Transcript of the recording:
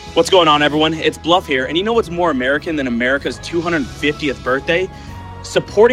What's going on, everyone? It's Bluff here, and you know what's more American than America's 250th birthday? Supporting